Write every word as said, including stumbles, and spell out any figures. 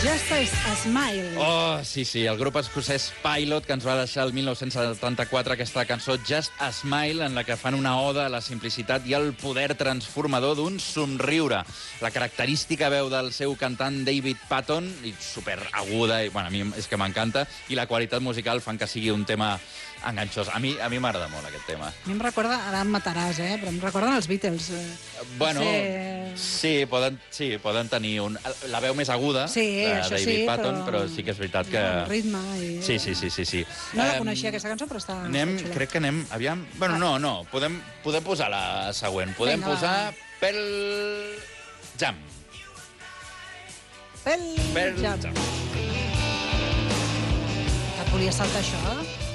Just a Smile. Oh, sí, sí, el grup escocès Pilot, que ens va deixar el mil nou-cents setanta-quatre aquesta cançó Just a Smile, en la que fan una oda a la simplicitat i al poder transformador d'un somriure. La característica veu del seu cantant David Paton, i superaguda, i bueno, a mi és que m'encanta, i la qualitat musical fan que sigui un tema enganxós. A mi a mi m'agrada molt aquest tema. A mi em recorda, ara em mataràs, eh? Però em recorden els Beatles. Eh? Bueno, ser... sí, poden, sí, poden tenir un... la veu més aguda sí, de això David sí, Paton, però... però sí que és veritat que... El ritme i... Sí, sí, sí, sí, sí. No la Um, coneixia, aquesta cançó, però està... Anem, està crec que anem... Aviam... Bueno, no, no, podem, podem posar la següent. Podem Vinga, posar va. Pearl Jam. Pearl Pearl Jam. Jam. Et volia saltar això?